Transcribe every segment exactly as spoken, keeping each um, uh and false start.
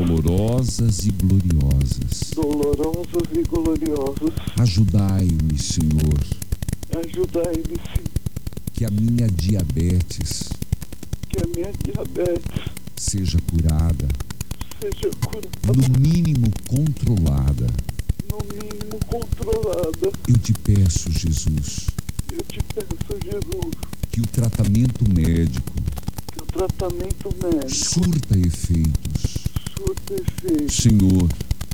dolorosas e gloriosas. dolorosas e gloriosas. Ajudai-me, Senhor, Ajudai-me, Senhor, que a minha diabetes que a minha diabetes seja curada, seja curada, no mínimo controlada. no mínimo controlada. Eu te peço, Jesus, Eu te peço, Jesus, que o tratamento médico que o tratamento médico surta efeitos. surta efeito. Senhor,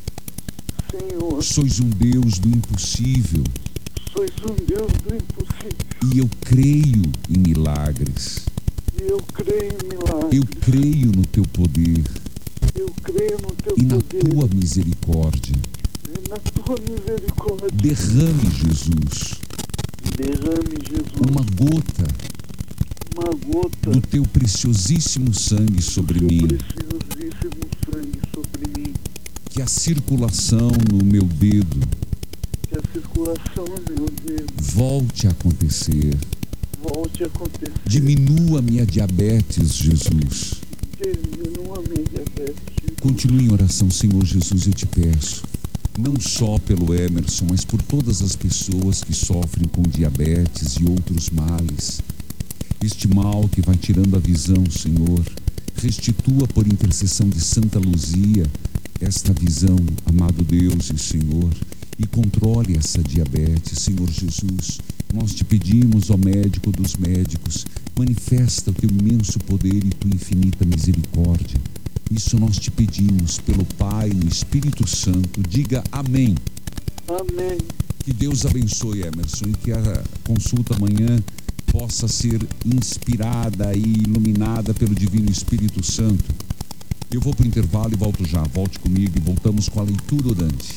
Senhor, sois um Deus do impossível sois um Deus do impossível. e eu creio em milagres. E eu creio em milagres. Eu creio no teu poder Eu creio no teu e na poder tua misericórdia. e na tua misericórdia. Derrame, Jesus, Derrame, Jesus, uma gota uma gota do teu preciosíssimo sangue sobre do mim. preciosíssimo sangue sobre mim. Que a circulação no meu dedo Que a circulação no meu dedo volte a acontecer. volte a acontecer. Diminua minha diabetes, Jesus. Diminua a minha diabetes. Continue em oração, Senhor Jesus, eu te peço. Não só pelo Emerson, mas por todas as pessoas que sofrem com diabetes e outros males. Este mal que vai tirando a visão, Senhor, restitua por intercessão de Santa Luzia esta visão, amado Deus e Senhor, e controle essa diabetes, Senhor Jesus. Nós te pedimos, ó médico dos médicos, manifesta o teu imenso poder e tua infinita misericórdia. Isso nós te pedimos pelo Pai e Espírito Santo. Diga amém. Amém. Que Deus abençoe, Emerson, e que a consulta amanhã possa ser inspirada e iluminada pelo Divino Espírito Santo. Eu vou para o intervalo e volto já. Volte comigo e voltamos com a leitura orante.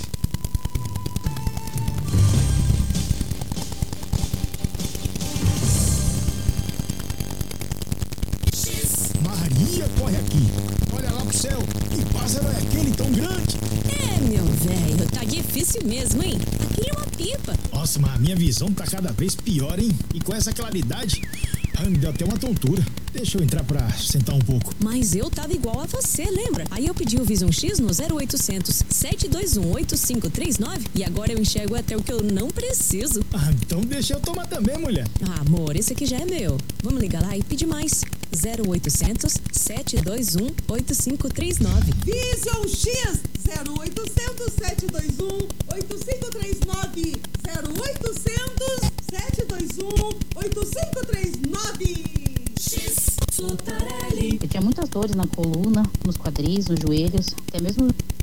Maria, corre aqui. Olha lá pro céu. Que pássaro é aquele tão grande? É, meu velho, tá difícil mesmo, hein? Aqui é uma pipa. Nossa, mas a minha visão tá cada vez pior, hein? E com essa claridade, ai, me deu até uma tontura. Deixa eu entrar pra sentar um pouco. Mas eu tava igual a você, lembra? Aí eu pedi o Vision X no zero oitocentos, sete dois um, oito cinco três nove e agora eu enxergo até o que eu não preciso. Ah, então deixa eu tomar também, mulher. Ah, amor, esse aqui já é meu. Vamos ligar lá e pedir mais. zero oitocentos, sete dois um, oito cinco três nove. Vision X zero oitocentos, sete dois um, oito cinco três nove. zero oitocentos, sete dois um, oito cinco três nove. X Flotarelli. Eu tinha muitas dores na coluna, nos quadris, nos joelhos, até mesmo